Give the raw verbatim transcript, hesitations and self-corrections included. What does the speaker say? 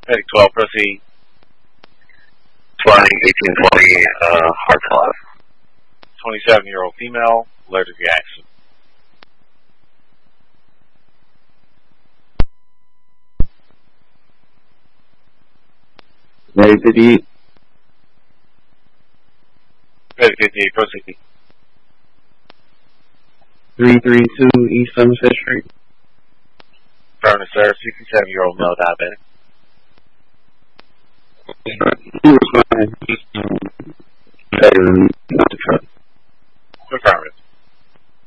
Medic twelve, proceed. Flying eighteen twenty, uh, hard five. twenty-seven-year-old female, allergic reaction. Medic fifty-eight. Medic fifty-eight, proceed. three thirty-two East Somerset Street. Affirmative, sir. sixty-seven-year-old male diabetic. He was fine. Um, better than me.